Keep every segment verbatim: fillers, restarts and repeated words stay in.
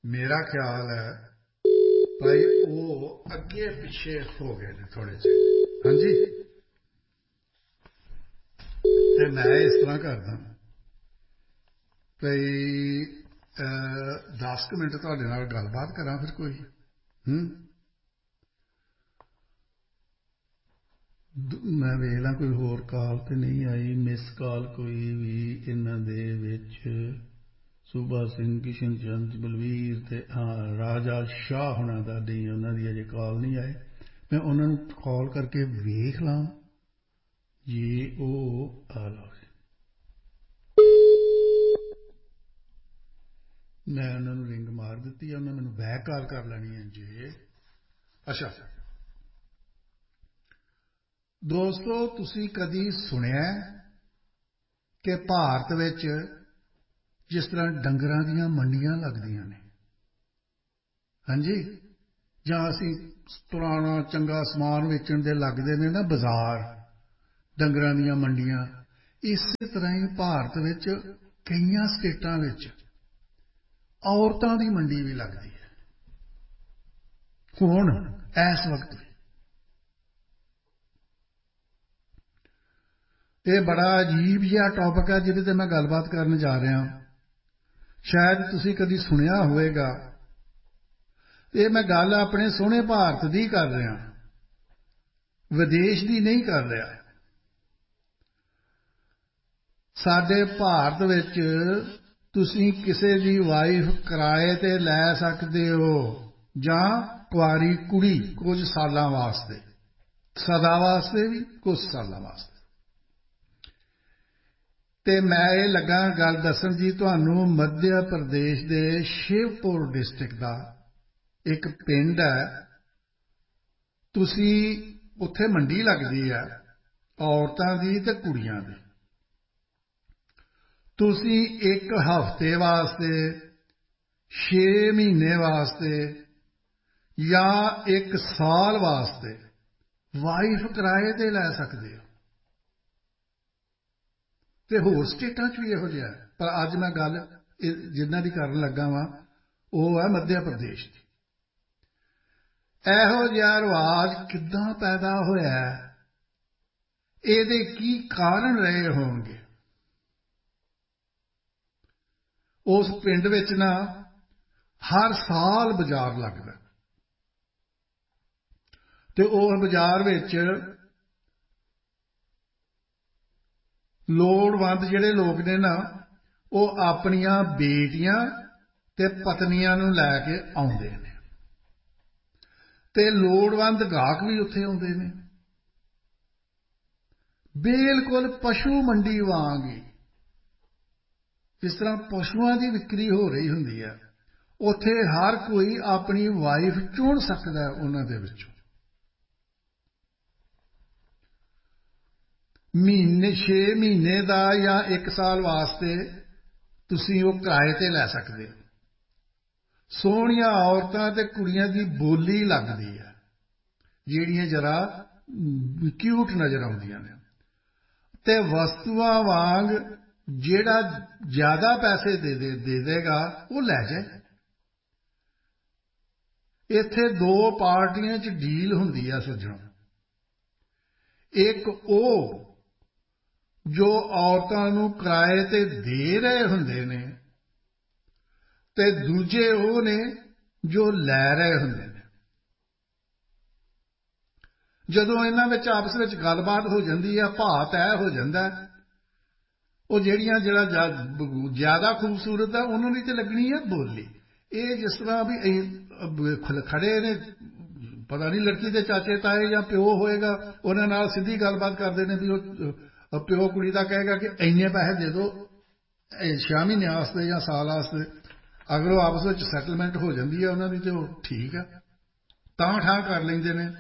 मेरा ख्याल है भाई वो अगे पिछे हो गए ने थोड़े जे। हाँ जी, ते मैं इस तरह करदा भाई दस क मिनट तुहाडे नाल गलबात करा फिर कोई। हूँ मैं वेख ला कोई होर काल तो नहीं आई, मिस काल कोई भी इन्हां दे विच। सूबा सिंह, किशन चंद, बलवीर ते हाँ राजा शाह होना दा नहीं, उन्हां दी अजे कॉल नहीं आए। मैं उन्हां नूं कॉल करके वेख ला जे ओ आ लो। मैं उन्हां नूं रिंग मार दित्ती है, उन्हां मैनूं बैक कॉल कर लैनी है जे। अच्छा दोस्तों, तुसीं कदी सुनिया कि भारत विच जिस तरह डंगरां दीयां मंडियां लगदियां ने, हाँ जी, जां असीं पुराना चंगा समान वेचण दे लगदे ने ना बाजार, डंगरां दीयां मंडियां, इसे तरह ही भारत विच कईयां स्टेटां विच औरतां दी मंडी भी लगदी है हुण इस वक्त। ये बड़ा अजीब जिहा टॉपिक है जिहदे ते मैं गलबात करन जा रहा। शायद तुसीं कदी सुनिया होवेगा। ये मैं गल अपने सोहणे भारत दी कर रहा, विदेश दी नहीं कर रहा। साडे भारत विच तुसीं किसे दी वाइफ किराए ते लै सकदे हो जां कुआरी कुड़ी कुछ सालां वास्ते, सदा वास्ते भी कुछ सालां वास्ते। ते मैं ये लगा गल दसन जी तुहानूं मध्य प्रदेश दे शिवपुर डिस्ट्रिक्ट दा एक पिंड है, तुसी उत्थे मंडी लगदी है औरतां दी ते कुड़ियां दी। तुसी एक हफ्ते वास्ते, छे महीने वास्ते या एक साल वास्ते वाइफ किराए ते लै सकदे हो। ते होर स्टेटां च भी इहो जिहा है, पर अज मैं गल जिन्हां दी करन लगा वां ओह है मध्य प्रदेश दी। इहो जिहा रिवाज किद्दां पैदा होया, इहदे की कारण रहे होणगे। उस पिंड विच ना हर साल बाजार लगदा ते उस बाजार विच लोड़वंद जिहड़े लोग ने ना वो अपनियां बेटियां ते पत्नियां नूं लै के आउंदे ने ते लोड़वंद गाहक भी उत्थे आउंदे ने। बिल्कुल पशु मंडी वांग ही, जिस तरह पशुआं की विक्री हो रही हुंदी है, उत्थे हर कोई अपनी वाइफ चुन सकदा है। उन्हां दे विचों महीने छे महीने का या एक साल वास्ते तुसीं वो किराए ते लै सकदे हो। सोहणियां औरतां ते कुड़ियां दी बोली लगदी है जिहड़ियां जरा क्यूट नज़र आउंदियां ने, ते वस्तुआं वांग जिहड़ा ज्यादा पैसे दे दे दे देगा वो लै जाए। इत्थे दो पार्टियां च डील हुंदी है सज्जणों, एक वो जो औरतां नूं किराए ते दे रहे हुंदे ने ते दूजे वो ने जो लै रहे हुंदे ने। जदों इन्हां विच आपस विच गलबात हो जांदी है, भाव तय हो जांदा है, वो जिहड़ियां जिहड़ा ज्यादा खूबसूरत है उन्हां दी ते लगनी है बोली। ये जिस तरह भी खड़े ने, पता नहीं लड़की के चाचे ताए या प्यो होएगा, उन्हां नाल सीधी गलबात करदे ने भी वो प्यो कुड़ी दा कहेगा कि इन्ने पैसे दे दो छे महीने वास्ते या साल वास्ते। अगर वो आपस में सैटलमेंट हो जाती है उन्होंने तो ठीक है, तां ठा कर लेंदे ने।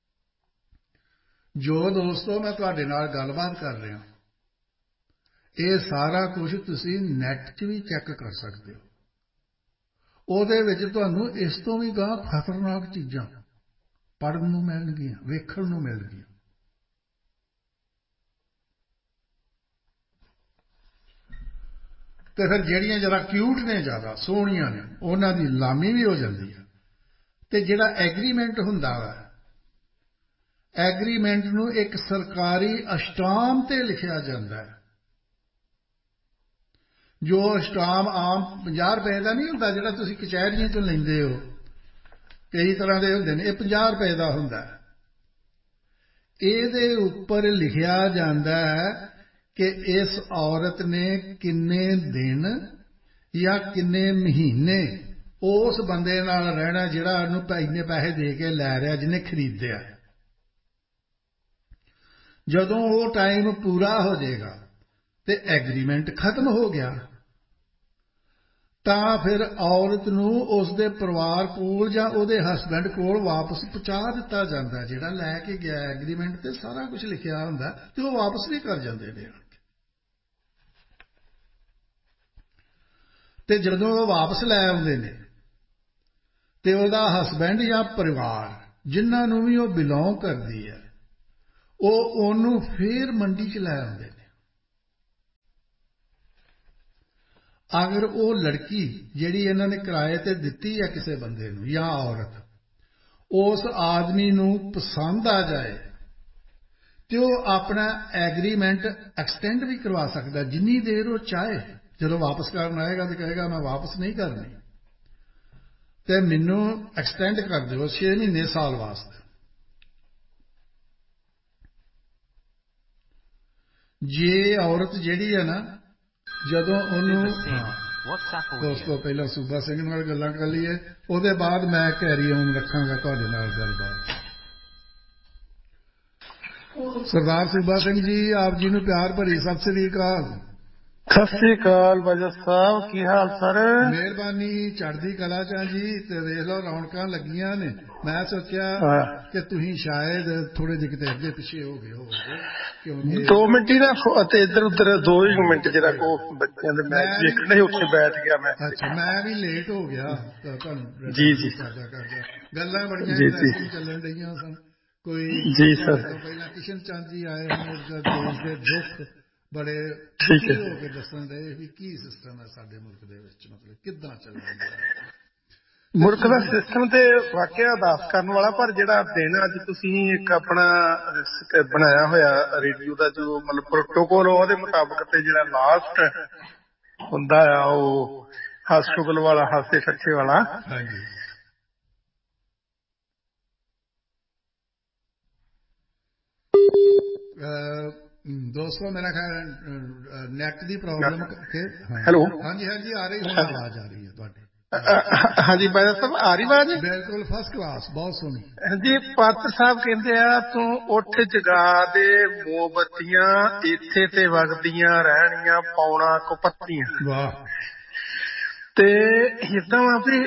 जो दोस्तों मैं तुहाडे नाल गलबात कर रहा, ये सारा कुछ तुसी नैट च भी चैक कर सकते हो। ਉਹਦੇ ਵਿੱਚ ਤੁਹਾਨੂੰ ਇਸ ਤੋਂ ਵੀ ਗਾਂ ਖਤਰਨਾਕ ਚੀਜ਼ਾਂ ਪੜ੍ਹਨ ਨੂੰ ਮਿਲਣਗੀਆਂ, ਵੇਖਣ ਨੂੰ ਮਿਲਣਗੀਆਂ। ਤੇ ਫਿਰ ਜਿਹੜੀਆਂ ਜਰਾ ਕਿਊਟ ਨੇ ਜ਼ਿਆਦਾ ਸੋਹਣੀਆਂ ਨੇ ਉਹਨਾਂ ਦੀ ਲਾਮੀ ਵੀ ਹੋ ਜਾਂਦੀ ਹੈ। ਤੇ ਜਿਹੜਾ ਐਗਰੀਮੈਂਟ ਹੁੰਦਾ ਵਾ, ਐਗਰੀਮੈਂਟ ਨੂੰ ਇੱਕ ਸਰਕਾਰੀ ਅਸ਼ਟਾਮ ਤੇ ਲਿਖਿਆ ਜਾਂਦਾ ਹੈ। ਜੋ ਅਸ਼ਟਾਮ ਆਮ ਪੰਜਾਹ ਰੁਪਏ ਦਾ ਨਹੀਂ ਹੁੰਦਾ ਜਿਹੜਾ ਤੁਸੀਂ ਕਚਹਿਰੀਆਂ ਚੋਂ ਲੈਂਦੇ ਹੋ, ਕਈ ਤਰ੍ਹਾਂ ਦੇ ਹੁੰਦੇ ਨੇ, ਇਹ ਪੰਜਾਹ ਰੁਪਏ ਦਾ ਹੁੰਦਾ। ਇਹਦੇ ਉੱਪਰ ਲਿਖਿਆ ਜਾਂਦਾ ਹੈ ਕਿ ਇਸ ਔਰਤ ਨੇ ਕਿੰਨੇ ਦਿਨ ਜਾਂ ਕਿੰਨੇ ਮਹੀਨੇ ਉਸ ਬੰਦੇ ਨਾਲ ਰਹਿਣਾ ਜਿਹੜਾ ਉਹਨੂੰ ਇੰਨੇ ਪੈਸੇ ਦੇ ਕੇ ਲੈ ਰਿਹਾ, ਜਿਹਨੇ ਖਰੀਦਿਆ। ਜਦੋਂ ਉਹ ਟਾਈਮ ਪੂਰਾ ਹੋ ਜਾਏਗਾ ਤੇ ਐਗਰੀਮੈਂਟ ਖਤਮ ਹੋ ਗਿਆ, ਤਾਂ ਫਿਰ ਔਰਤ ਨੂੰ ਉਸਦੇ ਪਰਿਵਾਰ ਕੋਲ ਜਾਂ ਉਹਦੇ ਹਸਬੈਂਡ ਕੋਲ ਵਾਪਸ ਪਹੁੰਚਾ ਦਿੱਤਾ ਜਾਂਦਾ। ਜਿਹੜਾ ਲੈ ਕੇ ਗਿਆ ਐਗਰੀਮੈਂਟ ਤੇ ਸਾਰਾ ਕੁਝ ਲਿਖਿਆ ਹੁੰਦਾ ਤੇ ਉਹ ਵਾਪਸ ਵੀ ਕਰ ਜਾਂਦੇ ਨੇ। ਤੇ ਜਦੋਂ ਉਹ ਵਾਪਸ ਲੈ ਆਉਂਦੇ ਨੇ ਤੇ ਉਹਦਾ ਹਸਬੈਂਡ ਜਾਂ ਪਰਿਵਾਰ ਜਿਨ੍ਹਾਂ ਨੂੰ ਵੀ ਉਹ ਬਿਲੋਂਗ ਕਰਦੀ ਹੈ, ਉਹ ਉਹਨੂੰ ਫੇਰ ਮੰਡੀ 'ਚ ਲੈ ਆਉਂਦੇ ਨੇ। ਅਗਰ ਉਹ ਲੜਕੀ ਜਿਹੜੀ ਇਹਨਾਂ ਨੇ ਕਿਰਾਏ ਤੇ ਦਿੱਤੀ ਹੈ ਕਿਸੇ ਬੰਦੇ ਨੂੰ ਜਾਂ ਔਰਤ, ਉਸ ਆਦਮੀ ਨੂੰ ਪਸੰਦ ਆ ਜਾਏ ਤੇ ਉਹ ਆਪਣਾ ਐਗਰੀਮੈਂਟ ਐਕਸਟੈਂਡ ਵੀ ਕਰਵਾ ਸਕਦਾ ਜਿੰਨੀ ਦੇਰ ਉਹ ਚਾਹੇ। ਜਦੋਂ ਵਾਪਸ ਕਰਨ ਆਏਗਾ ਤੇ ਕਹੇਗਾ ਮੈਂ ਵਾਪਸ ਨਹੀਂ ਕਰਨੀ ਤੇ ਮੈਨੂੰ ਐਕਸਟੈਂਡ ਕਰ ਦਿਓ ਛੇ ਮਹੀਨੇ ਸਾਲ ਵਾਸਤੇ। ਜੇ ਔਰਤ ਜਿਹੜੀ ਹੈ ਨਾ, ਜਦੋਂ ਉਹਨੂੰ ਦੋਸਤੋ ਪਹਿਲਾਂ ਸੂਬਾ ਸਿੰਘ ਨਾਲ ਗੱਲਾਂ ਕਰ ਲਈਏ, ਉਹਦੇ ਬਾਅਦ ਮੈਂ ਕੈਰੀ ਔਨ ਰੱਖਾਂਗਾ ਤੁਹਾਡੇ ਨਾਲ ਗੱਲਬਾਤ। ਸਰਦਾਰ ਸੂਬਾ ਸਿੰਘ ਜੀ, ਆਪ ਜੀ ਨੂੰ ਪਿਆਰ ਭਰੀ ਸਤਿ ਸ੍ਰੀ ਅਕਾਲ। ਸਤਿ ਸ੍ਰੀ ਅਕਾਲ ਬਜਟ ਸਾਹਿਬ, ਕੀ ਹਾਲ ਸਰ? ਮਿਹਰਬਾਨੀ, ਚੜ੍ਹਦੀ ਕਲਾ ਚ ਜੀ। ਤੇ ਦੇਖ ਲਓ ਰੌਣਕਾਂ ਲੱਗੀਆਂ ਨੇ। ਮੈਂ ਸੋਚਿਆ ਕਿ ਤੁਸੀਂ ਸ਼ਾਇਦ ਥੋੜੇ ਜਿਹੇ ਕਿਤੇ ਅੱਗੇ ਪਿੱਛੇ ਹੋ ਗਏ ਹੋਵੋਗੇ, ਕਿਉਂਕਿ ਦੋ ਮਿੰਟ ਹੀ ਨਾ ਅਤੇ ਇੱਧਰ ਉੱਧਰ ਦੋ ਹੀ ਮਿੰਟ ਜਿਹੜਾ ਕੋ ਬੱਚਿਆਂ ਦੇ ਮੈਚ ਵੇਖਣੇ ਉੱਥੇ ਬੈਠ ਗਿਆ ਮੈਂ। ਅੱਛਾ, ਮੈਂ ਵੀ ਲੇਟ ਹੋ ਗਿਆ ਤੁਹਾਨੂੰ ਜੀ ਜੀ ਕਰਦਾ ਕਰਦਾ। ਗੱਲਾਂ ਬੜੀਆਂ ਇੰਟਰਸਟਿੰਗ ਚੱਲਣ ਡਈਆਂ ਸਨ। ਕੋਈ ਜੀ ਤੁਹਾਡੇ ਸਰ ਤੋਂ ਪਹਿਲਾਂ ਕਿਸ਼ਨ ਚੰਦ ਜੀ ਆਏ ਹਨ, ਦੇਸ਼ ਦੇ ਦੁੱਖ ਬੜੇ ਠੀਕ ਦੁਖੀ ਹੈ ਹੋ ਕੇ ਦੱਸਣ ਡਏ ਵੀ ਕੀ ਸਿਸਟਮ ਹੈ ਸਾਡੇ ਮੁਲਕ ਦੇ ਵਿੱਚ, ਮਤਲਬ ਕਿੱਦਾਂ ਚੱਲਣ ਡਿਆ ਮੁਲਕ ਦਾ ਸਿਸਟਮ ਤੇ ਵਾਕਿਆ ਅਰਦਾਸ ਕਰਨ ਵਾਲਾ। ਪਰ ਜਿਹੜਾ ਦਿਨ ਅੱਜ ਤੁਸੀਂ ਇੱਕ ਆਪਣਾ ਬਣਾਇਆ ਹੋਇਆ ਰੇਡੀਓ ਦਾ ਜੋ ਮਤਲਬ ਪ੍ਰੋਟੋਕੋਲ, ਉਹਦੇ ਮੁਤਾਬਕ ਤੇ ਜਿਹੜਾ ਲਾਸਟ ਹੁੰਦਾ ਆ ਉਹ ਹਾਸ ਸ਼ੁਗਲ ਵਾਲਾ, ਹਾਸੇ ਠੱਠੇ ਵਾਲਾ। ਹਾਂਜੀ ਦੋਸਤੋ, ਮੇਰਾ ਖਿਆਲ ਨੈਟ ਦੀ ਪ੍ਰੋਬਲਮ ਕਰਕੇ। ਹੈਲੋ, ਹਾਂਜੀ ਹਾਂਜੀ ਆ ਰਹੀ, ਹੁਣ ਆਵਾਜ਼ ਆ ਰਹੀ ਹੈ ਤੁਹਾਡੀ। ਹਾਂਜੀ ਬਾਜਾ ਸਾਹਿਬ, ਆ ਰਹੀ ਆਵਾਜ਼? ਬਿਲਕੁਲ ਫਸਟ ਕਲਾਸ, ਬਹੁਤ ਸੋਹਣੀ। ਹਾਂਜੀ, ਪਾਤਰ ਸਾਹਿਬ ਕਹਿੰਦੇ ਆ ਤੂੰ ਉੱਠ ਜਗਾ ਦੇ ਮੋਮਬੱਤੀਆਂ, ਇੱਥੇ ਤੇ ਵਗਦੀਆਂ ਰਹਿਣੀਆਂ ਪੌਣਾ ਕੁ ਪੱਤੀਆਂ। ਵਾਹ। ਤੇ ਏਦਾਂ ਵਾ ਵੀ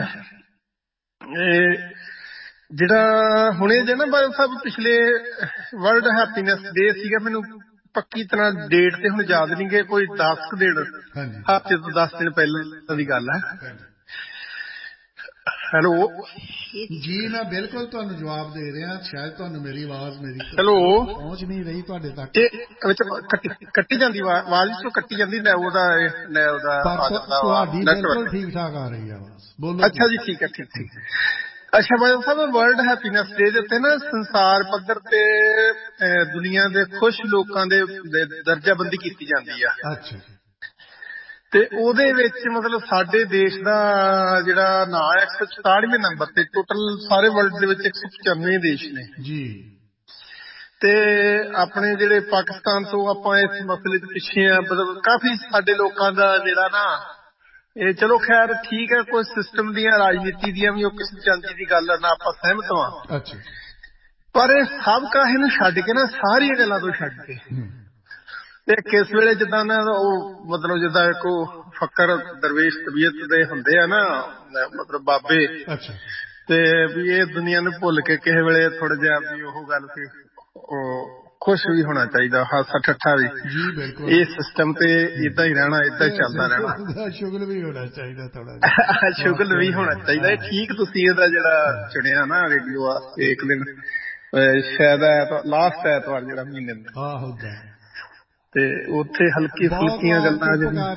ਜਿਹੜਾ ਹੁਣੇ ਜੇ ਨਾ ਬਾਜਾ ਸਾਹਿਬ ਪਿਛਲੇ ਵਰਲਡ ਹੈਪੀਨੈਸ ਡੇ ਸੀਗਾ, ਮੈਨੂੰ ਪੱਕੀ ਤਰ੍ਹਾਂ ਡੇਟ ਤੇ ਹੁਣ ਯਾਦ ਨਹੀਂ ਗਏ, ਕੋਈ ਦਸ ਕੁ ਦਿਨ ਹਫ਼ਤੇ ਤੋਂ ਦਸ ਦਿਨ ਪਹਿਲਾਂ ਦੀ ਗੱਲ ਹੈ। ਹੈਲੋ ਜੀ, ਮੈਂ ਬਿਲਕੁਲ ਤੁਹਾਨੂੰ ਜਵਾਬ ਦੇ ਰਿਹਾ। ਸ਼ਾਇਦ ਤੁਹਾਨੂੰ ਮੇਰੀ ਆਵਾਜ਼ ਮੇਰੀ ਹੈਲੋ ਪਹੁੰਚ ਨਹੀਂ ਰਹੀ ਤੁਹਾਡੇ ਤੱਕ। ਇਹ ਕੱਟੀ ਜਾਂਦੀ ਆਵਾਜ਼, ਤੋਂ ਕੱਟੀ ਜਾਂਦੀ ਉਹਦਾ ਉਹਦਾ ਆ ਜਾਂਦਾ ਤੁਹਾਡੀ ਬਿਲਕੁਲ ਠੀਕ ਠਾਕ ਆ ਰਹੀ ਹੈ ਆਵਾਜ਼, ਬੋਲੋ। ਅੱਛਾ ਜੀ, ਠੀਕ ਹੈ ਠੀਕ ਠੀਕ। ਅੱਛਾ ਬਾਜਾ ਸਾਹਿਬ, ਵਰਲਡ ਹੈਪੀਨੈਸ ਡੇ ਦੇ ਉੱਤੇ ਨਾ ਸੰਸਾਰ ਪੱਧਰ ਤੇ ਦੁਨੀਆ ਦੇ ਖੁਸ਼ ਲੋਕਾਂ ਦੇ ਦਰਜਾਬੰਦੀ ਕੀਤੀ ਜਾਂਦੀ ਆ। ਅੱਛਾ। ਤੇ ਉਹਦੇ ਵਿੱਚ ਮਤਲਬ ਸਾਡੇ ਦੇਸ਼ ਦਾ ਜਿਹੜਾ ਨਾਂ ਹੈ ਇੱਕ ਸੌ ਚੁਤਾਲੀਵੇਂ ਨੰਬਰ ਤੇ। ਟੋਟਲ ਸਾਰੇ ਵਰਲਡ ਦੇ ਵਿੱਚ ਇੱਕ ਸੌ ਪਚਾਨਵੇਂ ਦੇਸ਼ ਨੇ ਜੀ। ਤੇ ਆਪਣੇ ਜਿਹੜੇ ਪਾਕਿਸਤਾਨ ਤੋਂ ਆਪਾਂ ਇਸ ਮਸਲੇ ਚ ਪਿੱਛੇ ਆ। ਮਤਲਬ ਕਾਫੀ ਸਾਡੇ ਲੋਕਾਂ ਦਾ ਜਿਹੜਾ ਨਾ ਇਹ, ਚਲੋ ਖੈਰ ਠੀਕ ਹੈ, ਕੋਈ ਸਿਸਟਮ ਦੀਆਂ ਰਾਜਨੀਤੀ ਦੀਆਂ ਵੀ ਉਹ ਕਿਸਮ ਚੱਲਦੀ ਦੀ ਗੱਲ ਨਾਲ ਆਪਾਂ ਸਹਿਮਤ ਹਾਂ। ਅੱਛਾ। ਪਰ ਇਹ ਸਭ ਕਾਹੇ ਨੂੰ ਛੱਡ ਕੇ ਨਾ, ਸਾਰੀਆਂ ਗੱਲਾਂ ਤੋਂ ਛੱਡ ਕੇ ਤੇ ਕਿਸ ਵੇਲੇ ਜਿੱਦਾਂ ਨਾ ਉਹ ਮਤਲਬ ਜਿੱਦਾਂ ਇੱਕ ਫਕਰ ਦਰਵੇਸ਼ ਤਬੀਅਤ ਦੇ ਹੁੰਦੇ ਆ ਨਾ, ਮਤਲਬ ਬਾਬੇ, ਤੇ ਵੀ ਇਹ ਦੁਨੀਆ ਨੂੰ ਭੁੱਲ ਕੇ ਕਿਸੇ ਵੇਲੇ ਥੋੜਾ ਜਿਹਾ ਵੀ ਉਹ ਗੱਲ ਤੇ ਉਹ ਖੁਸ਼ ਵੀ ਹੋਣਾ ਚਾਹੀਦਾ, ਹਾਸਾ ਠੱਠਾ ਵੀ। ਜੀ ਬਿਲਕੁਲ। ਇਹ ਸਿਸਟਮ ਤੇ ਏਦਾਂ ਹੀ ਰਹਿਣਾ, ਏਦਾਂ ਹੀ ਚੱਲਦਾ ਰਹਿਣਾ। ਸ਼ੁਗਲ ਵੀ ਹੋਣਾ ਚਾਹੀਦਾ ਥੋੜਾ ਜਿਹਾ। ਸ਼ੁਗਲ ਵੀ ਹੋਣਾ ਚਾਹੀਦਾ। ਇਹ ਠੀਕ ਤੁਸੀਂ ਇਹਦਾ ਜਿਹੜਾ ਚੁਣਿਆ ਨਾ ਰੇਡੀਓ ਵਾਸਤੇ, ਇੱਕ ਦਿਨ ਸ਼ਾਇਦ ਐਤਵਾਰ, ਲਾਸਟ ਐਤਵਾਰ ਜਿਹੜਾ ਮਹੀਨੇ ਦਾ। ਹਾਂ ਹੁੰਦਾ। ਤੇ ਉੱਥੇ ਹਲਕੀ ਫੁਲਕੀਆਂ ਗੱਲਾਂ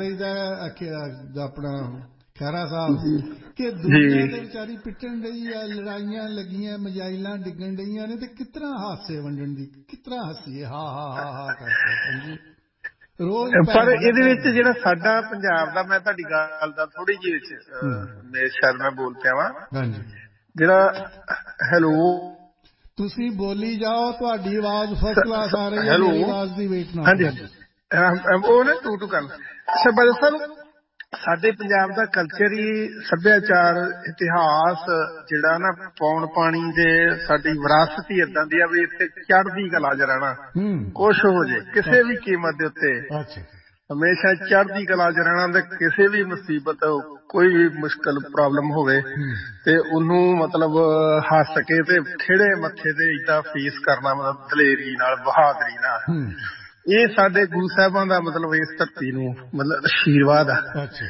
ਦਾ ਆਪਣਾ ਖਹਿਰਾ ਸਾਹਿਬ ਕਿ ਦੁਨੀਆ ਦੇ ਵਿਚਾਰੀ ਪਿੱਟਣ ਡਈ ਆ, ਲੜਾਈਆਂ ਲੱਗੀਆਂ, ਮਜਾਇਲਾਂ ਡਿੱਗਣ ਡਈਆਂ ਨੇ ਤੇ ਕਿਸ ਤਰ੍ਹਾਂ ਹਾਸੇ ਵੰਡਣ ਦੀ, ਕਿਸ ਤਰ੍ਹਾਂ ਹੱਸੀਏ ਹਾ ਹਾ ਹਾ ਹਾ ਕਰਕੇ ਰੋਜ਼। ਪਰ ਇਹਦੇ ਵਿੱਚ ਜਿਹੜਾ ਸਾਡਾ ਪੰਜਾਬ ਦਾ, ਮੈਂ ਤੁਹਾਡੀ ਗੱਲ ਦਾ ਥੋੜੀ ਜਿਹੀ ਵਿੱਚ ਸ਼ਾਇਦ ਮੈਂ ਬੋਲ ਪਿਆ ਵਾਂ, ਜਿਹੜਾ ਹੈਲੋ ਤੁਸੀਂ ਬੋਲੀ ਜਾਓ, ਤੁਹਾਡੀ ਆਵਾਜ਼ ਫਸਟ ਕਲਾਸ ਆ ਰਹੀ ਹੈ, ਮੇਰੀ ਆਵਾਜ਼ ਦੀ ਵੇਟ ਨਾ। ਹਾਂਜੀ ਉਹ ਨਾ ਟੂ ਟੂ ਕਰਨ। ਅੱਛਾ ਬਾਦਲ ਸਾਹਿਬ, ਸਾਡੇ ਪੰਜਾਬ ਦਾ ਕਲਚਰ ਹੀ, ਸੱਭਿਆਚਾਰ, ਇਤਿਹਾਸ ਜਿਹੜਾ ਨਾ ਪੌਣ ਪਾਣੀ ਦੇ ਸਾਡੀ ਵਿਰਾਸਤ ਹੀ ਏਦਾਂ ਦੀ ਆ ਵੀ ਇੱਥੇ ਚੜ੍ਹਦੀ ਕਲਾ ਚ ਰਹਿਣਾ, ਕੁਛ ਹੋ ਜੇ ਕਿਸੇ ਵੀ ਕੀਮਤ ਦੇ ਉੱਤੇ ਹਮੇਸ਼ਾ ਚੜ੍ਹਦੀ ਕਲਾ ਚ ਰਹਿਣਾ, ਤੇ ਕਿਸੇ ਵੀ ਮੁਸੀਬਤ, ਕੋਈ ਵੀ ਮੁਸ਼ਕਲ ਪ੍ਰੋਬਲਮ ਹੋਵੇ ਤੇ ਉਹਨੂੰ ਮਤਲਬ ਹੱਸ ਕੇ ਤੇ ਖਿੜੇ ਮੱਥੇ ਤੇ ਏਦਾਂ ਫੇਸ ਕਰਨਾ, ਮਤਲਬ ਦਲੇਰੀ ਨਾਲ, ਬਹਾਦਰੀ ਨਾਲ। ਇਹ ਸਾਡੇ ਗੁਰੂ ਸਾਹਿਬਾਂ ਦਾ ਮਤਲਬ ਇਸ ਧਰਤੀ ਨੂੰ ਮਤਲਬ ਆਸ਼ੀਰਵਾਦ ਆ।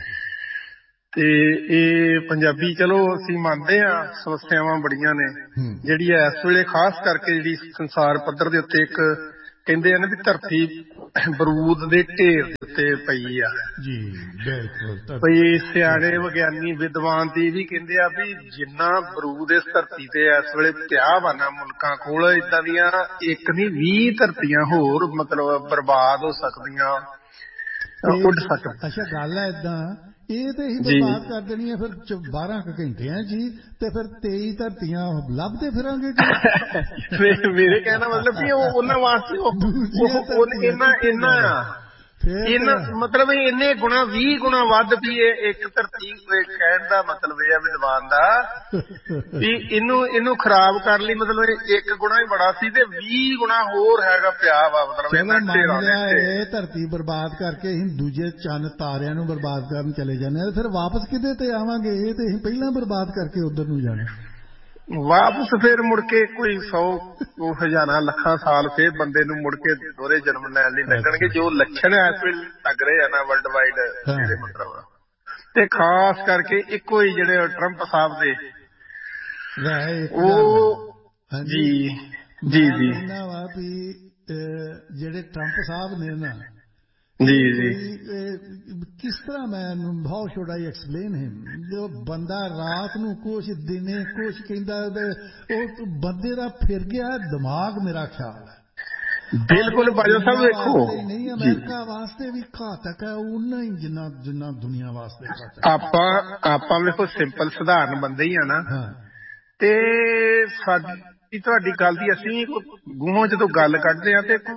ਤੇ ਇਹ ਪੰਜਾਬੀ, ਚਲੋ ਅਸੀਂ ਮੰਨਦੇ ਹਾਂ ਸਮੱਸਿਆਵਾਂ ਬੜੀਆਂ ਨੇ, ਜਿਹੜੀ ਇਸ ਵੇਲੇ ਖਾਸ ਕਰਕੇ ਜਿਹੜੀ ਸੰਸਾਰ ਪੱਧਰ ਦੇ ਉੱਤੇ ਇੱਕ ਕਹਿੰਦੇ ਆ ਨਾ ਵੀ ਧਰਤੀ ਬਰੂਦ ਦੇ ਢੇਰ ਦੇ ਉੱਤੇ ਪਈ ਆ। ਜੀ ਬਿਲਕੁਲ। ਭਈ ਸਿਆਣੇ ਵਿਗਿਆਨੀ ਵਿਦਵਾਨ ਤੇ ਵੀ ਕਹਿੰਦੇ ਆ ਵੀ ਜਿੰਨਾ ਬਰੂਦ ਇਸ ਧਰਤੀ ਤੇ ਇਸ ਵੇਲੇ ਪਿਆ ਵਾ ਨਾ ਮੁਲਕਾਂ ਕੋਲ, ਏਦਾਂ ਦੀਆਂ ਇੱਕ ਨਹੀਂ ਵੀਹ ਧਰਤੀਆਂ ਹੋਰ ਮਤਲਬ ਬਰਬਾਦ ਹੋ ਸਕਦੀਆਂ, ਉੱਡ ਸਕਦੀਆਂ। ਅੱਛਾ ਗੱਲ ਹੈ ਏਦਾਂ, ਇਹ ਤੇ ਅਸੀਂ ਬਰਬਾਦ ਕਰ ਦੇਣੀ ਹੈ ਫਿਰ ਬਾਰਾਂ ਕੁ ਘੰਟਿਆਂ ਜੀ, ਤੇ ਫਿਰ ਤੇਈ ਧਰਤੀਆਂ ਲੱਭਦੇ ਫਿਰਾਂਗੇ। ਮੇਰੇ ਕਹਿਣ ਦਾ ਮਤਲਬ ਵੀ ਉਹਨਾਂ ਵਾਸਤੇ ਇੰਨਾ ਇੰਨਾ ਆ, ਇਹਨਾਂ ਮਤਲਬ ਇੰਨੇ ਗੁਣਾ ਵੀਹ ਗੁਣਾ ਵੱਧ ਵੀ ਇੱਕ ਧਰਤੀ, ਕਹਿਣ ਦਾ ਮਤਲਬ ਇਹ ਆ ਵਿਦਵਾਨ ਦਾ ਵੀ ਇਹਨੂੰ ਇਹਨੂੰ ਖਰਾਬ ਕਰਨ ਲਈ ਮਤਲਬ ਇੱਕ ਗੁਣਾ ਹੀ ਬੜਾ ਸੀ ਤੇ ਵੀਹ ਗੁਣਾ ਹੋਰ ਹੈਗਾ ਪਿਆ ਵਾ। ਮਤਲਬ ਇਹ ਧਰਤੀ ਬਰਬਾਦ ਕਰਕੇ ਅਸੀਂ ਦੂਜੇ ਚੰਨ ਤਾਰਿਆਂ ਨੂੰ ਬਰਬਾਦ ਕਰਨ ਚਲੇ ਜਾਂਦੇ ਹਾਂ, ਫਿਰ ਵਾਪਸ ਕਿਹਦੇ ਤੇ ਆਵਾਂਗੇ? ਇਹ ਤੇ ਅਸੀਂ ਪਹਿਲਾਂ ਬਰਬਾਦ ਕਰਕੇ ਉੱਧਰ ਨੂੰ ਜਾਣਾ। ਵਾਪਸ ਫਿਰ ਮੁੜ ਕੇ ਕੋਈ ਸੌ ਹਜ਼ਾਰਾਂ ਲੱਖਾਂ ਸਾਲ ਫਿਰ ਬੰਦੇ ਨੂੰ ਮੁੜ ਕੇ ਦੋਹਰੇ ਜਨਮ ਲੈਣ ਲਈ ਲੱਗਣਗੇ, ਜੋ ਲੱਛਣ ਇਸ ਵੇਲੇ ਲੱਗ ਰਹੇ ਆ ਨਾ ਵਰਲਡ ਵਾਈਡ ਜਿਹੜੇ ਮਤਲਬ, ਤੇ ਖਾਸ ਕਰਕੇ ਇੱਕੋ ਹੀ ਜਿਹੜੇ ਟਰੰਪ ਸਾਹਿਬ ਦੇ ਉਹ ਜੀ ਜੀ ਜੀ ਵਾ ਵੀ ਜਿਹੜੇ ਟਰੰਪ ਸਾਹਿਬ ਨੇ ਨਾ ਜੀ ਜੀ ਕਿਸ ਤਰ੍ਹਾਂ ਮੈਂ ਹਾਊ ਸ਼ੁਡ ਆਈ ਐਕਸਪਲੇਨ ਹਿਮ, ਜੋ ਬੰਦਾ ਰਾਤ ਨੂੰ ਕੁਛ ਦਿਨੇ ਕੁਛ ਕਹਿੰਦਾ, ਉਹ ਬੰਦੇ ਦਾ ਫਿਰ ਗਿਆ ਦਿਮਾਗ, ਮੇਰਾ ਖਿਆਲ ਹੈ। ਬਿਲਕੁਲ ਬਾਜਵਾ ਸਾਹਿਬ ਵੇਖੋ, ਨਹੀਂ ਅਮਰੀਕਾ ਵਾਸਤੇ ਵੀ ਘਾਤਕ ਹੈ ਉਨਾ ਹੀ ਜਿੰਨਾ ਜਿੰਨਾ ਦੁਨੀਆ ਵਾਸਤੇ ਘਾਤਕ। ਆਪਾਂ ਆਪਾਂ ਵੇਖੋ ਸਿੰਪਲ ਸਧਾਰਨ ਬੰਦੇ ਹੀ ਆ ਨਾ, ਤੇ ਸਾਡੀ ਤੁਹਾਡੀ ਗੱਲ ਦੀ ਅਸੀਂ ਗੂੰਹੋਂ ਜਦੋਂ ਗੱਲ ਕੱਢਦੇ ਹਾਂ ਤੇ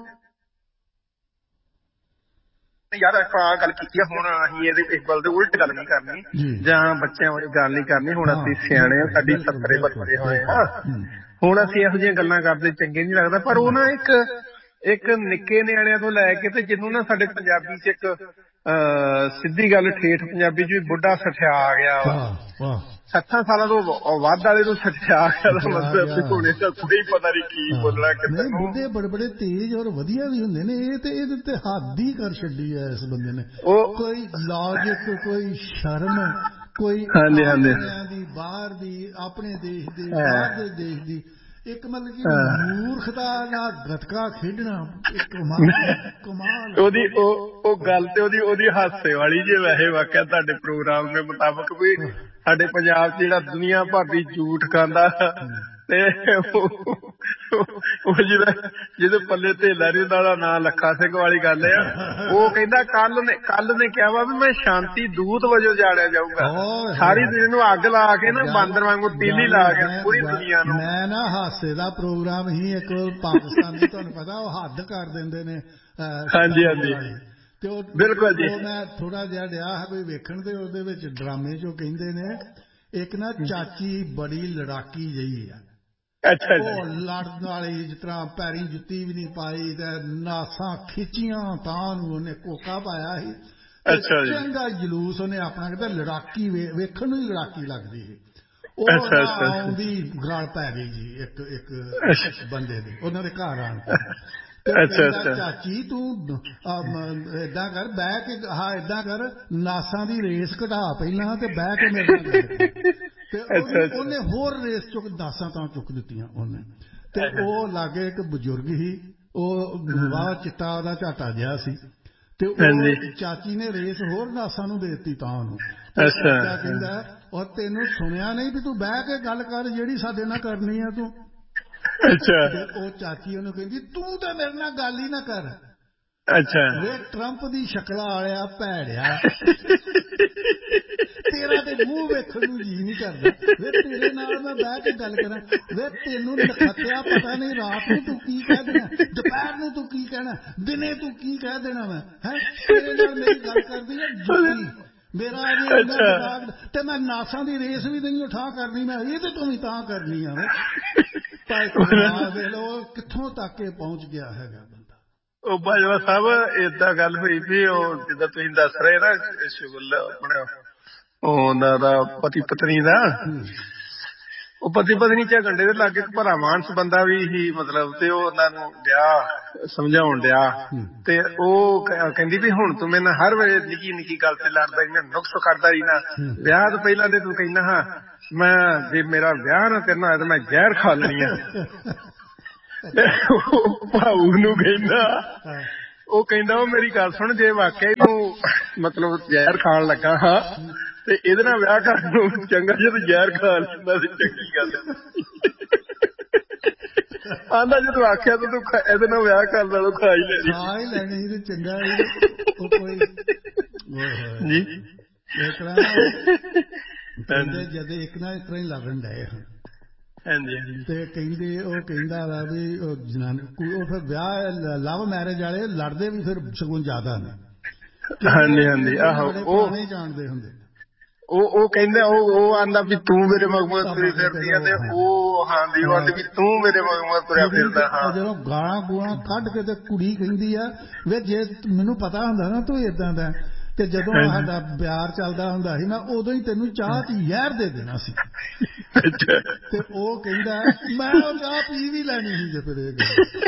ਯਾਰ ਆਪਾਂ ਆਹ ਗੱਲ ਕੀਤੀ ਆ, ਹੁਣ ਅਸੀਂ ਇਹਦੇ ਇਸ ਗੱਲ ਦੇ ਉਲਟ ਗੱਲ ਨਹੀਂ ਕਰਨੀ ਜਾਂ ਬੱਚਿਆਂ ਵਾਲੀ ਗੱਲ ਨਹੀਂ ਕਰਨੀ। ਹੁਣ ਅਸੀਂ ਸਿਆਣੇ ਆ, ਸਾਡੀ ਸੱਤਰੇ ਬਚਪੜੇ ਹੋਏ ਆ, ਹੁਣ ਅਸੀਂ ਇਹੋ ਜਿਹੀਆਂ ਗੱਲਾਂ ਕਰਦੇ ਚੰਗੇ ਨਹੀਂ ਲੱਗਦਾ। ਪਰ ਉਹ ਨਾ ਇੱਕ ਇੱਕ ਨਿੱਕੇ ਨਿਆਣਿਆਂ ਤੋਂ ਲੈ ਕੇ ਤੇ ਜਿਹਨੂੰ ਨਾ ਸਾਡੇ ਪੰਜਾਬੀ ਚ ਇੱਕ ਸਿੱਧੀ ਗੱਲ ਠੇਠ ਪੰਜਾਬੀ ਚ ਵੀ ਬੁੱਢਾ ਸਠਿਆ ਆ ਗਿਆ, ਸੱਠਾਂ ਸਾਲਾਂ ਤੋਂ ਵੱਧ ਵਾਲੇ ਨੂੰ ਸਠਿਆ ਗਿਆ ਦਾ ਮਤਲਬ ਹੋਣੇ ਦਾ ਕੋਈ ਪਤਾ ਨਹੀਂ ਕੀ ਬੋਲਣਾ ਕਿਤੇ। ਬੁੱਢੇ ਬੜੇ ਬੜੇ ਤੇਜ਼ ਔਰ ਵਧੀਆ ਵੀ ਹੁੰਦੇ ਨੇ, ਇਹ ਤੇ ਇਹਦੇ ਤੇ ਹੱਦ ਹੀ ਕਰ ਛੱਡੀ ਹੈ ਇਸ ਬੰਦੇ ਨੇ। ਕੋਈ ਲੌਜਿਕ, ਕੋਈ ਸ਼ਰਮ, ਕੋਈ ਦੀ ਬਾਹਰ ਦੀ, ਆਪਣੇ ਦੇਸ਼ ਦੀ, ਬਾਹਰ ਦੇ ਦੇਸ਼ ਦੀ, ਇੱਕ ਮਤਲਬ ਕਿ ਮੂਰਖਤਾ ਨਾਲ ਗੱਤਕਾ ਖੇਡਣਾ ਕਮਾਲ। ਉਹਦੀ ਉਹ ਗੱਲ ਤੇ ਉਹਦੀ ਉਹਦੀ ਹਾਸੇ ਵਾਲੀ ਜੇ ਵੈਸੇ ਵਾਕਿਆ ਤੁਹਾਡੇ ਪ੍ਰੋਗਰਾਮ ਦੇ ਮੁਤਾਬਕ ਵੀ ਸਾਡੇ ਪੰਜਾਬ ਚ ਜਿਹੜਾ ਦੁਨੀਆ ਭਰ ਦੀ ਝੂਠ ਖਾਂਦਾ ਤੇ ਉਹ ਜਿਹੜਾ ਜਿਹਦੇ ਪੱਲੇ ਧੇਲਾ ਨੀ ਹੁੰਦਾ, ਨਾਂ ਲੱਖਾ ਸਿੰਘ ਵਾਲੀ ਗੱਲ ਆ। ਉਹ ਕਹਿੰਦਾ ਕੱਲ ਨੇ ਕੱਲ ਨੇ ਕਿਹਾ ਵਾ ਵੀ ਮੈਂ ਸ਼ਾਂਤੀ ਦੂਤ ਵਜੋਂ ਜਾਣਿਆ ਜਾਊਗਾ, ਸਾਰੀ ਦੁਨੀਆ ਨੂੰ ਅੱਗ ਲਾ ਕੇ ਨਾ ਬਾਂਦਰ ਵਾਂਗੂ ਤੀਲੀ ਲਾ ਕੇ ਪੂਰੀ ਦੁਨੀਆ ਨੂੰ। ਮੈਂ ਨਾ ਹਾਸੇ ਦਾ ਪ੍ਰੋਗਰਾਮ ਹੀ ਇੱਕ ਪਾਕਿਸਤਾਨੀ, ਤੁਹਾਨੂੰ ਪਤਾ ਉਹ ਹੱਦ ਕਰ ਦਿੰਦੇ ਨੇ। ਹਾਂਜੀ ਹਾਂਜੀ ਤੇ ਉਹ ਬਿਲਕੁਲ ਜੀ। ਮੈਂ ਥੋੜਾ ਜਿਹਾ ਡਿਆ ਕੋਈ ਵੇਖਣ ਤੇ ਉਹਦੇ ਵਿੱਚ ਡਰਾਮੇ ਚੋਂ ਕਹਿੰਦੇ ਨੇ ਇੱਕ ਨਾ ਚਾਚੀ ਬੜੀ ਲੜਾਕੀ ਜਿਹੀ ਆ, ਅੱਛਾ ਉਹ ਲੜਨ ਵਾਲੀ, ਜਿਸ ਤਰ੍ਹਾਂ ਪੈਰੀ ਜੁੱਤੀ ਵੀ ਨਹੀਂ ਪਾਈ ਤੇ ਨਾਸਾਂ ਖਿੱਚੀਆਂ, ਤਾਂ ਨੂੰ ਉਹਨੇ ਕੋਕਾ ਪਾਇਆ ਸੀ, ਚੰਗਾ ਜਲੂਸ ਉਹਨੇ ਆਪਣਾ ਕਹਿੰਦਾ, ਲੜਾਕੀ ਵੇਖਣ ਨੂੰ ਹੀ ਲੜਾਕੀ ਲੱਗਦੀ ਸੀ। ਉਹ ਆਉਂਦੀ ਗਲ ਪੈ ਗਈ ਜੀ ਇੱਕ ਇੱਕ ਬੰਦੇ ਦੀ ਉਹਨਾਂ ਦੇ ਘਰ ਆਣ ਕੇ, ਚਾਚੀ ਤੂੰ ਏਦਾਂ ਕਰ, ਬਹਿ ਕੇ ਹਾਂ ਏਦਾਂ ਕਰ, ਨਾਸਾਂ ਦੀ ਰੇਸ ਘਟਾ ਪਹਿਲਾਂ ਤੇ ਬਹਿ ਕੇ ਮੇਰੇ ਨਾਲ। ਤੇ ਉਹਨੇ ਹੋਰ ਰੇਸ ਚੁੱਕ ਨਾਸਾਂ ਤਾਂ ਚੁੱਕ ਦਿੱਤੀਆਂ ਉਹਨੇ। ਤੇ ਉਹ ਲਾਗੇ ਇੱਕ ਬਜ਼ੁਰਗ ਸੀ, ਉਹ ਵਾਹ ਚਿੱਟਾ ਉਹਦਾ ਝਾਟਾ ਜਿਹਾ ਸੀ ਤੇ ਉਹ ਚਾਚੀ ਨੇ ਰੇਸ ਹੋਰ ਨਾਸਾਂ ਨੂੰ ਦੇ ਦਿੱਤੀ ਤਾਂ ਉਹਨੂੰ। ਚਾਚਾ ਕਹਿੰਦਾ ਔਰ ਤੈਨੂੰ ਸੁਣਿਆ ਨਹੀਂ ਵੀ ਤੂੰ ਬਹਿ ਕੇ ਗੱਲ ਕਰ ਜਿਹੜੀ ਸਾਡੇ ਨਾਲ ਕਰਨੀ ਆ ਤੂੰ। ਤੇ ਉਹ ਚਾਚੀ ਉਹਨੂੰ ਕਹਿੰਦੀ ਤੂੰ ਤਾਂ ਮੇਰੇ ਨਾਲ ਗੱਲ ਹੀ ਨਾ ਕਰ। ਵੇ ਟਰੰਪ ਦੀ ਸ਼ਕਲਾਂ ਵਾਲਿਆ ਭੈੜਿਆ ਤੇਰਾ ਤੇ ਮੂੰਹ ਵੇਖਣ ਨੂੰ ਜੀ ਨਹੀਂ ਕਰਦਾ। ਵੇ ਤੇਰੇ ਨਾਲ ਮੈਂ ਬਹਿ ਕੇ ਗੱਲ ਕਰਾਂ। ਵੇ ਤੈਨੂੰ ਨਖੱਤਿਆ ਪਤਾ ਨਹੀਂ ਰਾਤ ਨੂੰ ਤੂੰ ਕੀ ਕਹਿ ਦੇਣਾ, ਦੁਪਹਿਰ ਨੂੰ ਤੂੰ ਕੀ ਕਹਿਣਾ, ਦਿਨੇ ਤੂੰ ਕੀ ਕਹਿ ਦੇਣਾ। ਮੈਂ ਹੈ ਤੇਰੇ ਨਾਲ ਮੇਰੀ ਗੱਲ ਕਰਦੀ ਹੈ ਜੁੱਤੀ ਮੇਰਾ ਅਜੇ ਦਿਮਾਗ ਤੇ ਮੈਂ ਨਾਸਾਂ ਦੀ ਰੇਸ ਵੀ ਨਹੀਂ ਉਠਾ ਕਰਨੀ। ਮੈਂ ਇਹ ਤੇ ਤੂੰ ਵੀ ਤਾਂ ਕਰਨੀ ਆ। ਵੇਖ ਲਓ ਕਿੱਥੋਂ ਤੱਕ ਇਹ ਪਹੁੰਚ ਗਿਆ ਹੈਗਾ ਬੰਦਾ। ਉਹ ਬਾਜਵਾ ਸਾਹਿਬ ਏਦਾਂ ਗੱਲ ਹੋਈ ਵੀ ਉਹ ਜਿੱਦਾਂ ਤੁਸੀਂ ਦੱਸ ਰਹੇ ਨਾ ਸ਼ੁਗਲ ਆਪਣਾ ਉਹਨਾਂ ਦਾ ਪਤੀ ਪਤਨੀ ਦਾ, ਉਹ ਪਤੀ ਪਤਨੀ ਝਗੜੇ ਦੇ ਲਾਗੇ ਇੱਕ ਭਰਾ ਮਾਨਸ ਬੰਦਾ ਵੀ ਸੀ ਮਤਲਬ, ਤੇ ਉਹ ਉਹਨਾਂ ਨੂੰ ਡਿਆ ਸਮਝਾਉਣ ਡਿਆ ਤੇ ਉਹ ਕਹਿੰਦੀ ਵੀ ਹੁਣ ਤੂੰ ਮੇਰੇ ਨਾਲ ਹਰ ਵੇਲੇ ਨਿੱਕੀ ਨਿੱਕੀ ਗੱਲ ਤੇ ਲੜਦਾ ਰਹਿਣਾ, ਨੁਕਸ ਕਰਦਾ ਰਹਿਣਾ। ਵਿਆਹ ਤੋਂ ਪਹਿਲਾਂ ਤੇ ਤੂੰ ਕਹਿੰਦਾ ਹਾਂ ਮੈਂ ਜੇ ਮੇਰਾ ਵਿਆਹ ਨਾ ਕਰਨਾ ਹੋਇਆ ਤਾਂ ਮੈਂ ਜ਼ਹਿਰ ਖਾ ਲੈਣੀ ਆ। ਭਾਊ ਨੂੰ ਕਹਿੰਦਾ, ਉਹ ਕਹਿੰਦਾ ਉਹ ਮੇਰੀ ਗੱਲ ਸੁਣ ਜੇ ਵਾਕਿਆ ਤੂੰ ਮਤਲਬ ਜ਼ਹਿਰ ਖਾਣ ਲੱਗਾ ਹਾਂ ਤੇ ਇਹਦੇ ਨਾਲ ਵਿਆਹ ਕਰਨ ਨੂੰ ਚੰਗਾ ਜੇ ਤੂੰ ਜ਼ਹਿਰ ਖਾ ਲੈਂਦਾ ਸੀ ਚੰਗੀ ਗੱਲ। ਆਂਦਾ ਜੇ ਤੂੰ ਆਖਿਆ ਤਾਂ ਤੂੰ ਇਹਦੇ ਨਾਲ ਵਿਆਹ ਕਰ ਲੈ ਖਾ ਹੀ ਲੈਣੀ ਖਾ ਹੀ ਲੈਣੀ ਤੇ ਚੰਗਾ ਉਹ ਕੋਈ ਜੀ ਇਸ ਤਰ੍ਹਾਂ ਜਦ ਇੱਕ ਨਾ ਇਸ ਤਰ੍ਹਾਂ ਹੀ ਲੜਨ ਡਏ ਹਨ। ਤੇ ਕਹਿੰਦੇ ਉਹ ਕਹਿੰਦਾ ਵਾ ਵੀ ਉਹ ਜਨਾਨੀ ਉਹ ਫਿਰ ਵਿਆਹ ਲਵ ਮੈਰਿਜ ਵਾਲੇ ਲੜਦੇ ਵੀ ਫਿਰ ਸਗੋਂ ਜ਼ਿਆਦਾ ਨੇ। ਹਾਂਜੀ ਹਾਂਜੀ ਆਹੋ ਉਹ ਨਹੀਂ ਜਾਣਦੇ ਹੁੰਦੇ। ਉਹ ਉਹ ਕਹਿੰਦਾ ਉਹ ਉਹ ਆਂਦਾ ਵੀ ਤੂੰ ਮੇਰੇ ਮਗਰ ਤੁਰੀ ਫਿਰਦੀ ਆ ਤੇ ਉਹ ਹਾਂਜੀ ਉਹ ਆਂਦੀ ਵੀ ਤੂੰ ਮੇਰੇ ਮਗਰ ਤੁਰਿਆ ਫਿਰਦਾ। ਹਾਂ ਜਦੋਂ ਗਾਲਾਂ ਗੂਲਾਂ ਕੱਢ ਕੇ ਤੇ ਕੁੜੀ ਕਹਿੰਦੀ ਆ ਵੇ ਜੇ ਮੈਨੂੰ ਪਤਾ ਹੁੰਦਾ ਨਾ ਤੂੰ ਏਦਾਂ ਦਾ ਤੇ ਜਦੋਂ ਸਾਡਾ ਪਿਆਰ ਚੱਲਦਾ ਹੁੰਦਾ ਸੀ ਨਾ ਉਦੋਂ ਹੀ ਤੈਨੂੰ ਚਾਹ ਦੀ ਜ਼ਹਿਰ ਦੇ ਦੇਣਾ ਸੀ। ਤੇ ਉਹ ਕਹਿੰਦਾ ਮੈਂ ਉਹ ਚਾਹ ਪੀ ਵੀ ਲੈਣੀ ਸੀ ਜੇ ਫਿਰ ਇਹ ਗੱਲ।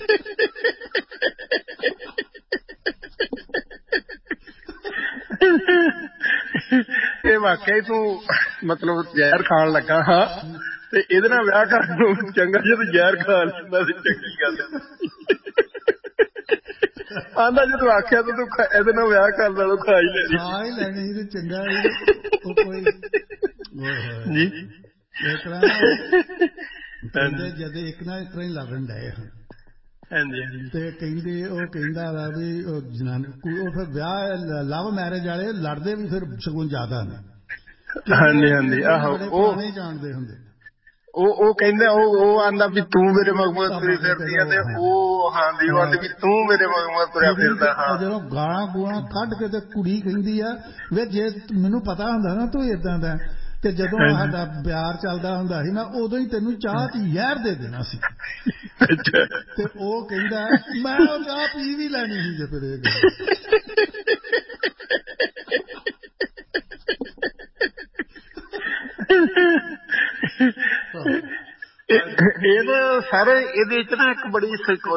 ਇਹ ਵਾਕਿਆ ਤੂੰ ਮਤਲਬ ਜ਼ਹਿਰ ਖਾਣ ਲੱਗਾ ਹਾਂ ਤੇ ਇਹਦੇ ਨਾਲ ਵਿਆਹ ਕਰਨ ਨੂੰ ਚੰਗਾ ਜੇ ਤੂੰ ਜ਼ਹਿਰ ਖਾ ਲੈਂਦਾ ਸੀ ਚੰਗੀ ਗੱਲ। ਆਂਦਾ ਜੇ ਤੂੰ ਆਖਿਆ ਤਾਂ ਤੂੰ ਇਹਦੇ ਨਾਲ ਵਿਆਹ ਕਰ ਲੈ ਖਾ ਹੀ ਲੈਣੀ ਖਾ ਹੀ ਲੈਣੀ ਤੇ ਚੰਗਾ ਉਹ ਕੋਈ ਜੀ ਇਸ ਤਰ੍ਹਾਂ ਕਹਿੰਦੇ ਜਦ ਇੱਕ ਨਾ ਇਸ ਤਰ੍ਹਾਂ ਹੀ ਲੜਨ ਡਏ ਹਨ। ਤੇ ਕਹਿੰਦੇ ਉਹ ਕਹਿੰਦਾ ਵਾ ਵੀ ਉਹ ਜਨਾਨੀ ਉਹ ਫਿਰ ਵਿਆਹ ਲਵ ਮੈਰਿਜ ਵਾਲੇ ਲੜਦੇ ਵੀ ਫਿਰ ਸਗੋਂ ਜ਼ਿਆਦਾ ਨੇ। ਹਾਂਜੀ ਹਾਂਜੀ ਆਹੋ ਉਹ ਨਹੀਂ ਜਾਣਦੇ ਹੁੰਦੇ। ਉਹ ਉਹ ਕਹਿੰਦਾ ਉਹ ਉਹ ਆਂਦਾ ਵੀ ਤੂੰ ਮੇਰੇ ਮਗਰ ਤੁਰੀ ਫਿਰਦੀ ਆ ਤੇ ਉਹ ਹਾਂਜੀ ਉਹ ਆਂਦੀ ਵੀ ਤੂੰ ਮੇਰੇ ਮਗਰ ਤੁਰਿਆ ਫਿਰਦਾ। ਹਾਂ ਜਦੋਂ ਗਾਲਾਂ ਗੂਲਾਂ ਕੱਢ ਕੇ ਤੇ ਕੁੜੀ ਕਹਿੰਦੀ ਆ ਵੇ ਜੇ ਮੈਨੂੰ ਪਤਾ ਹੁੰਦਾ ਨਾ ਤੂੰ ਏਦਾਂ ਦਾ ਤੇ ਜਦੋਂ ਸਾਡਾ ਪਿਆਰ ਚੱਲਦਾ ਹੁੰਦਾ ਸੀ ਨਾ ਉਦੋਂ ਹੀ ਤੈਨੂੰ ਚਾਹ ਦੀ ਜ਼ਹਿਰ ਦੇ ਦੇਣਾ ਸੀ। ਤੇ ਉਹ ਕਹਿੰਦਾ ਮੈਂ ਉਹ ਚਾਹ ਪੀ ਵੀ ਲੈਣੀ ਸੀ ਜੇ ਫਿਰ ਇਹ ਗੱਲ। ਇਹ ਨਾ ਸਾਰੇ ਇਹਦੇ ਚ ਨਾ ਇੱਕ ਬੜੀ